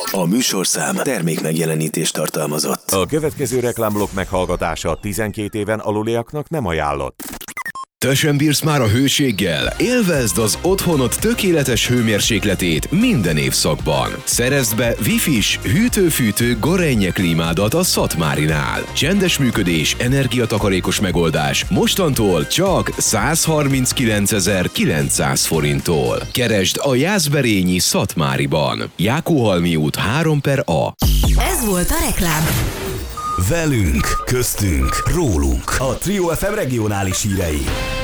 A műsorszám termékmegjelenítést tartalmazott. A következő reklámblokk meghallgatása 12 éven aluliaknak nem ajánlott. Te sem bírsz már a hőséggel? Élvezd az otthonod tökéletes hőmérsékletét minden évszakban. Szerezd be Wi-Fi-s, hűtő-fűtő Gorenje klímádat a Szatmárinál. Csendes működés, energiatakarékos megoldás. Mostantól csak 139.900 forinttól. Keresd a Jászberényi Szatmáriban. Jákóhalmi út 3/A. Ez volt a reklám. Velünk, köztünk, rólunk. A Trio FM regionális hírei.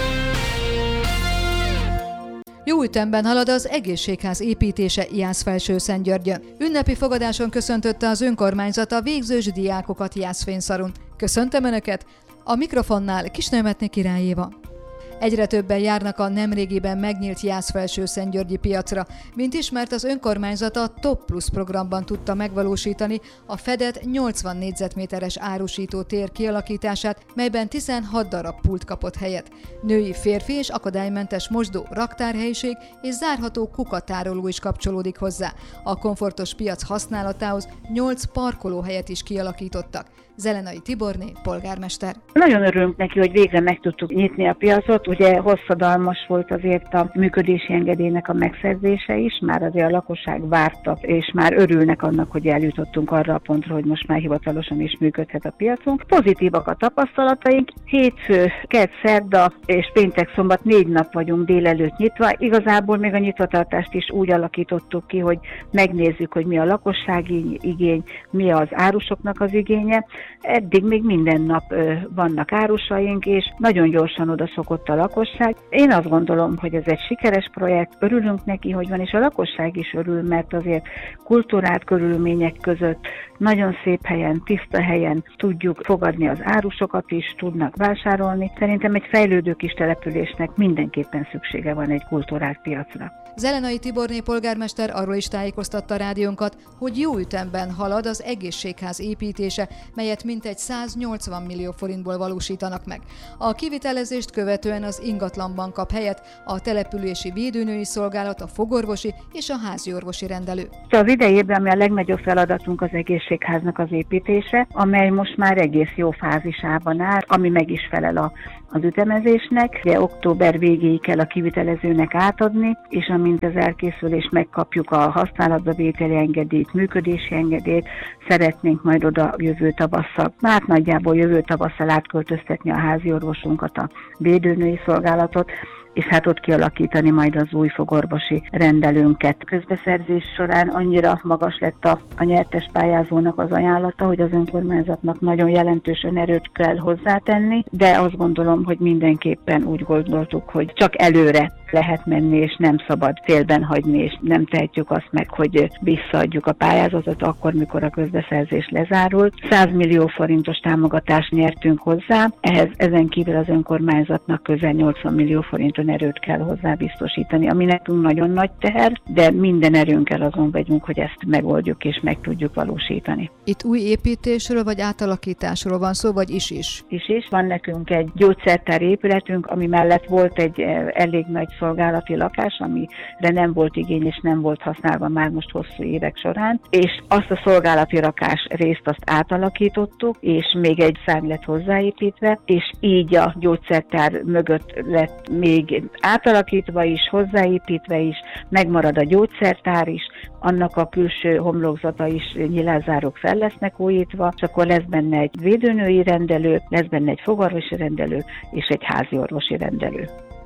Jó ütemben halad az egészségház építése Jászfelsőszentgyörgyön. Ünnepi fogadáson köszöntötte az önkormányzat a végzős diákokat Jászfényszarun. Köszöntöm Önöket! A mikrofonnál Kisnemetné Király Éva. Egyre többen járnak a nemrégiben megnyílt Jászfelsőszentgyörgyi piacra. Mint ismert, az önkormányzat a Top Plus programban tudta megvalósítani a fedett 80 négyzetméteres árusító tér kialakítását, melyben 16 darab pult kapott helyet. Női, férfi és akadálymentes mosdó, raktárhelyiség és zárható kukatároló is kapcsolódik hozzá. A komfortos piac használatához 8 parkolóhelyet is kialakítottak. Zelenai Tiborné, polgármester. Nagyon örülünk neki, hogy végre meg tudtuk nyitni a piacot. Ugye hosszadalmas volt azért a működési engedélynek a megszerzése is, már azért a lakosság várta, és már örülnek annak, hogy eljutottunk arra a pontra, hogy most már hivatalosan is működhet a piacunk. Pozitívak a tapasztalataink. Hétfő, kedd, szerda és péntek, szombat 4 nap vagyunk délelőtt nyitva. Igazából még a nyitvatartást is úgy alakítottuk ki, hogy megnézzük, hogy mi a lakossági igény, mi az árusoknak az igénye. Eddig még minden nap vannak árusaink, és nagyon gyorsan oda szokott a lakosság. Én azt gondolom, hogy ez egy sikeres projekt, örülünk neki, hogy van, és a lakosság is örül, mert azért kultúrált körülmények között nagyon szép helyen, tiszta helyen tudjuk fogadni az árusokat is, tudnak vásárolni. Szerintem egy fejlődő kis településnek mindenképpen szüksége van egy kultúrált piacra. Zelenai Tiborné polgármester arról is tájékoztatta rádiónkat, hogy jó ütemben halad az egészségház építése, melyet mintegy 180 millió forintból valósítanak meg. A kivitelezést követően az ingatlanban kap helyet a települési védőnői szolgálat, a fogorvosi és a háziorvosi rendelő. Az idejében ami a legnagyobb feladatunk az egészségháznak az építése, amely most már egész jó fázisában áll, ami meg is felel az ütemezésnek. Ugye október végéig kell a kivitelezőnek átadni, és amint ez elkészül és megkapjuk a használatba vételi engedélyt, működési engedélyt, szeretnénk majd oda jövő tavasszal, már nagyjából jövő tavasszal átköltöztetni a házi orvosunkat, a védőnői szolgálatot, és hát ott kialakítani majd az új fogorvosi rendelőnket. Közbeszerzés során annyira magas lett a nyertes pályázónak az ajánlata, hogy az önkormányzatnak nagyon jelentős önerőt kell hozzátenni, de azt gondolom, hogy mindenképpen úgy gondoltuk, hogy csak előre lehet menni, és nem szabad félben hagyni, és nem tehetjük azt meg, hogy visszaadjuk a pályázatot akkor, mikor a közbeszerzés lezárult. 100 millió forintos támogatást nyertünk hozzá, ezen kívül az önkormányzatnak közel 80 millió forinton erőt kell hozzá biztosítani, ami nekünk nagyon nagy teher, de minden erőnkkel azon vagyunk, hogy ezt megoldjuk és meg tudjuk valósítani. Itt új építésről vagy átalakításról van szó, vagy is? Is. Van nekünk egy gyógyszertári épületünk, ami mellett volt egy elég nagy szolgálati lakás, amire nem volt igény és nem volt használva már most hosszú évek során, és azt a szolgálati lakás részt azt átalakítottuk, és még egy szárny lett hozzáépítve, és így a gyógyszertár mögött lett még átalakítva is, hozzáépítve is, megmarad a gyógyszertár is, annak a külső homlokzata is nyilázárók fel lesznek újítva, és akkor lesz benne egy védőnői rendelő, lesz benne egy fogorvosi rendelő és egy háziorvosi rendelő.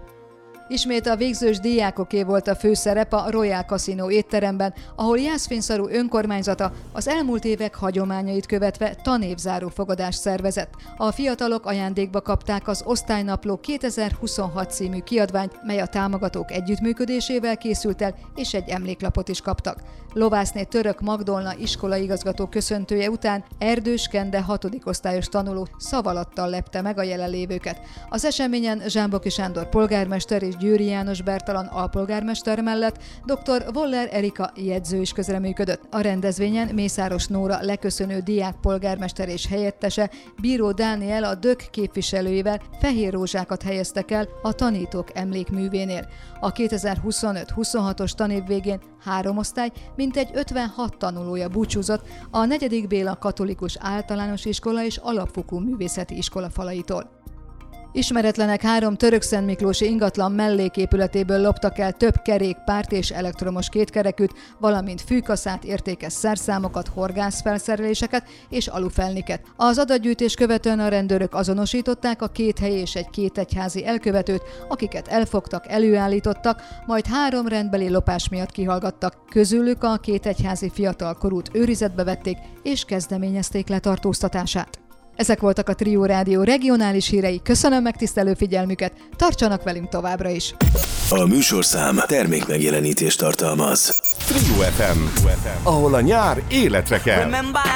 Ismét a végzős diákoké volt a főszerep a Royal Casino étteremben, ahol Jászfényszaru önkormányzata az elmúlt évek hagyományait követve tanévzáró fogadást szervezett. A fiatalok ajándékba kapták az Osztálynapló 2026 című kiadványt, mely a támogatók együttműködésével készült el, és egy emléklapot is kaptak. Lovászné Török Magdolna iskolaigazgató köszöntője után Erdős Kende 6. osztályos tanuló szavalattal lepte meg a jelenlévőket. Az eseményen Zsámboki Sándor polgármester és és Győri János Bertalan alpolgármester mellett dr. Voller Erika jegyző is közreműködött. A rendezvényen Mészáros Nóra leköszönő diákpolgármester és helyettese, Bíró Dániel a DÖK képviselőivel fehér rózsákat helyeztek el a tanítók emlékművénél. A 2025-26-os tanév végén 3 osztály, mintegy 56 tanulója búcsúzott a 4. Béla Katolikus Általános Iskola és Alapfokú Művészeti Iskola falaitól. Ismeretlenek 3 törökszentmiklósi ingatlan melléképületéből loptak el több kerékpárt és elektromos kétkerekűt, valamint fűkaszát, értékes szerszámokat, horgászfelszereléseket és alufelniket. Az adatgyűjtés követően a rendőrök azonosították a 2 helyi és egy 2 egyházi elkövetőt, akiket elfogtak, előállítottak, majd 3 rendbeli lopás miatt kihallgattak. Közülük a 2 egyházi fiatalkorút őrizetbe vették és kezdeményezték letartóztatását. Ezek voltak a Trio Rádió regionális hírei. Köszönöm megtisztelő figyelmüket, tartsanak velünk továbbra is! A műsorszám termékmegjelenítést tartalmaz. Trio FM, ahol a nyár életre kell.